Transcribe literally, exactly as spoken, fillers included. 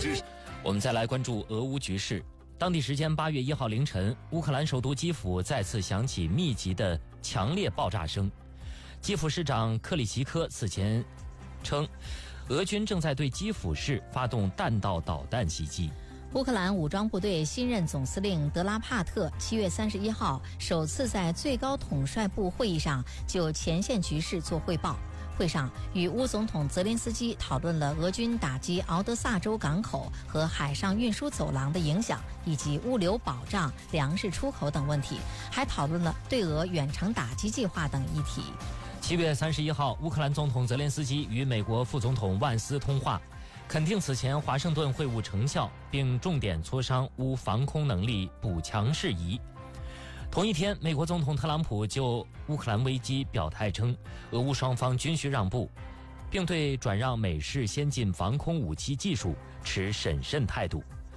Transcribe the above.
知。我们再来关注俄乌局势。当地时间八月一号凌晨，乌克兰首都基辅再次响起密集的强烈爆炸声。基辅市长克里奇科此前称，俄军正在对基辅市发动弹道导弹袭击。 乌克兰武装部队新任总司令德拉帕特七月三十一号首次在最高统帅部会议上就前线局势作汇报。会上，与乌总统泽连斯基讨论了俄军打击敖德萨州港口和海上运输走廊的影响，以及物流保障、粮食出口等问题，还讨论了对俄远程打击计划等议题。 七月三十一号，乌克兰总统泽连斯基与美国副总统万斯通话，肯定此前华盛顿会晤成效，并重点磋商乌防空能力补强事宜。同一天，美国总统特朗普就乌克兰危机表态称，俄乌双方均需让步，并对转让美式先进防空武器技术持审慎态度。